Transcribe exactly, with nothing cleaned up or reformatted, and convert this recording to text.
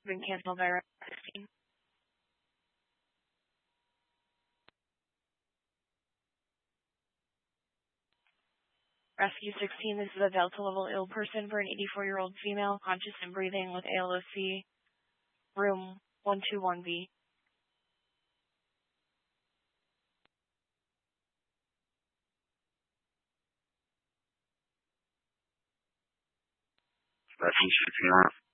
been canceled by Rescue sixteen. Rescue sixteen, this is a Delta level ill person for an eighty-four-year-old female, conscious and breathing with A L O C, room one two one B. Rescue sixteen.